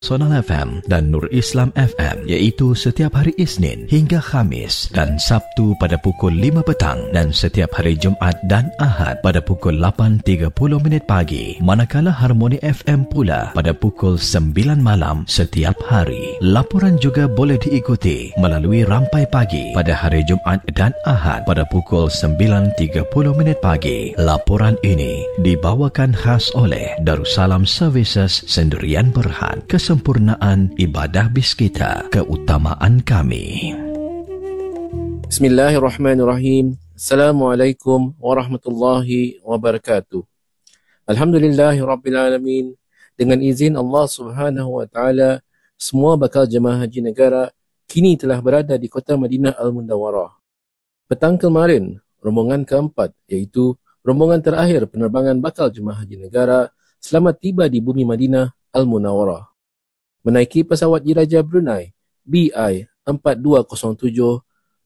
Sonal FM dan Nur Islam FM, iaitu setiap hari Isnin hingga Khamis dan Sabtu pada pukul 5 petang dan setiap hari Jumaat dan Ahad pada pukul 8.30 pagi. Manakala Harmoni FM pula pada pukul 9 malam setiap hari. Laporan juga boleh diikuti melalui Rampai Pagi pada hari Jumaat dan Ahad pada pukul 9.30 pagi. Laporan ini dibawakan khas oleh Darussalam Services Sendirian Berhad. Kesempurnaan ibadah bis kita, keutamaan kami. Bismillahirrahmanirrahim. Assalamualaikum warahmatullahi wabarakatuh. Alhamdulillahirrabbilalamin. Dengan izin Allah Subhanahu wa taala, semua bakal jemaah haji negara kini telah berada di kota Madinah Al-Munawwarah. Petang kemarin, rombongan keempat, iaitu rombongan terakhir penerbangan bakal jemaah haji negara, selamat tiba di bumi Madinah Al-Munawwarah. Menaiki pesawat Diraja Brunei BI4207-240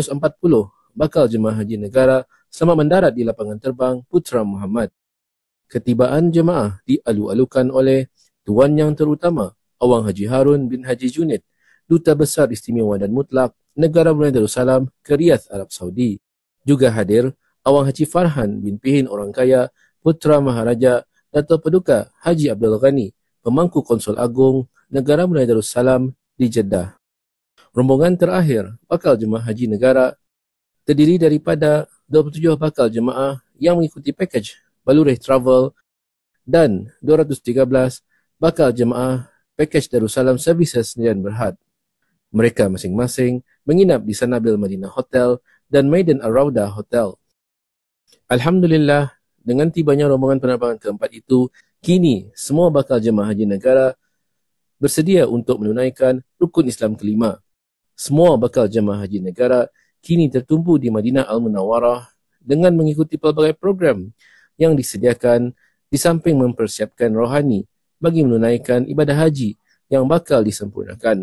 bakal jemaah haji negara selamat mendarat di lapangan terbang Putra Muhammad. Ketibaan jemaah dialu-alukan oleh Tuan Yang Terutama Awang Haji Harun bin Haji Junid, Duta Besar Istimewa dan Mutlak Negara Brunei Darussalam ke Riyadh, Arab Saudi. Juga hadir Awang Haji Farhan bin Pihin Orang Kaya, Putra Maharaja Dato' Paduka Haji Abdul Ghani, Pemangku Konsul Agung Negara Brunei Darussalam di Jeddah. Rombongan terakhir bakal jemaah haji negara terdiri daripada 27 bakal jemaah yang mengikuti pakej Balureh Travel dan 213 bakal jemaah pakej Darussalam Services Sendirian Berhad. Mereka masing-masing menginap di Sanabil Madinah Hotel dan Maidan Ar-Raudah Hotel. Alhamdulillah, dengan tibanya rombongan penerbangan keempat itu, kini semua bakal jemaah haji negara bersedia untuk menunaikan rukun Islam kelima. Semua bakal jemaah haji negara kini tertumpu di Madinah Al-Munawwarah dengan mengikuti pelbagai program yang disediakan di samping mempersiapkan rohani bagi menunaikan ibadah haji yang bakal disempurnakan.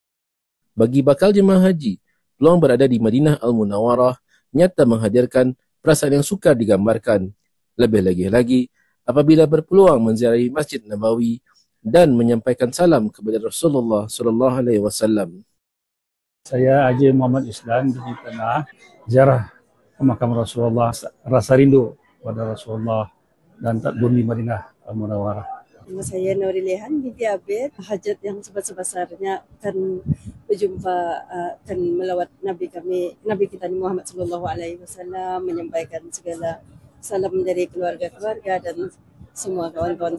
Bagi bakal jemaah haji, peluang berada di Madinah Al-Munawwarah nyata menghadirkan perasaan yang sukar digambarkan. Lebih lagi apabila berpeluang menziarahi Masjid Nabawi dan menyampaikan salam kepada Rasulullah sallallahu alaihi wasallam. Saya Haji Muhammad Islan di tengah ziarah ke makam Rasulullah, rasa rindu pada Rasulullah dan bumi Madinah Al-Munawwarah. Nama saya Nurilehan binti Abid. Hajat yang sebesar-besarnya akan berjumpa, akan melawat Nabi kami, Nabi kita Muhammad sallallahu alaihi wasallam, menyampaikan segala salam dari keluarga-keluarga dan semua kawan-kawan.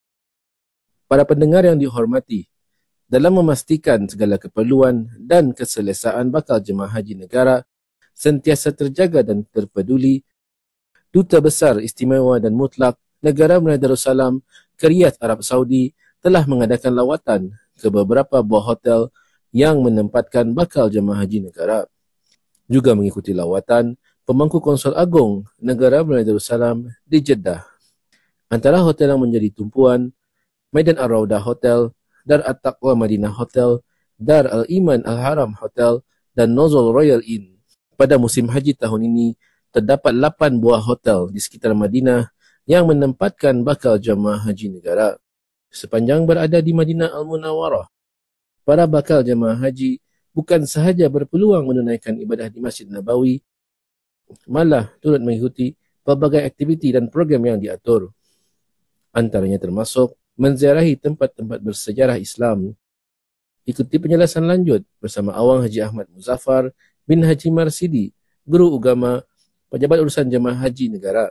Para pendengar yang dihormati, dalam memastikan segala keperluan dan keselesaan bakal jemaah haji negara sentiasa terjaga dan terpeduli, Duta Besar Istimewa dan Mutlak Negara Brunei Darussalam ke Riyadh, Arab Saudi telah mengadakan lawatan ke beberapa buah hotel yang menempatkan bakal jemaah haji negara. Juga mengikuti lawatan Pemangku Konsul Agung Negara Brunei Darussalam di Jeddah. Antara hotel yang menjadi tumpuan, Maidan Ar-Raudah Hotel, Dar At-Taqwa Madinah Hotel, Dar Al-Iman Al-Haram Hotel dan Nozul Royal Inn. Pada musim haji tahun ini, terdapat 8 buah hotel di sekitar Madinah yang menempatkan bakal jemaah haji negara. Sepanjang berada di Madinah Al-Munawwarah, para bakal jemaah haji bukan sahaja berpeluang menunaikan ibadah di Masjid Nabawi, malah turut mengikuti pelbagai aktiviti dan program yang diatur. Antaranya termasuk menziarahi tempat-tempat bersejarah Islam. Ikuti penjelasan lanjut bersama Awang Haji Ahmad Muzaffar bin Haji Marsidi, Guru Agama, Pejabat Urusan Jemaah Haji Negara.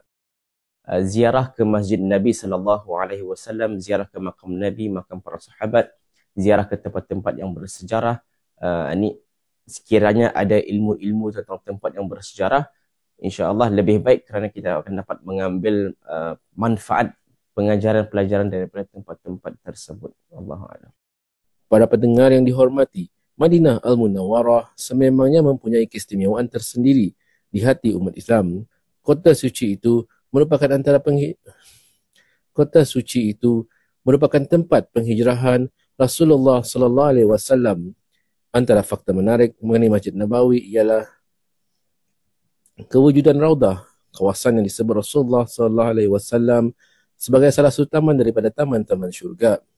Ziarah ke Masjid Nabi sallallahu alaihi wasallam, ziarah ke makam Nabi, makam para sahabat, ziarah ke tempat-tempat yang bersejarah. Ini sekiranya ada ilmu-ilmu tentang tempat yang bersejarah, insya-Allah lebih baik kerana kita akan dapat mengambil manfaat pengajaran pelajaran daripada tempat-tempat tersebut. Allahu a'lam. Para pendengar yang dihormati, Madinah Al-Munawwarah sememangnya mempunyai keistimewaan tersendiri di hati umat Islam. Kota suci itu merupakan tempat penghijrahan Rasulullah sallallahu alaihi wasallam. Antara fakta menarik mengenai Masjid Nabawi ialah kewujudan raudah, kawasan yang disebut Rasulullah sallallahu alaihi wasallam sebagai salah satu taman daripada taman-taman syurga.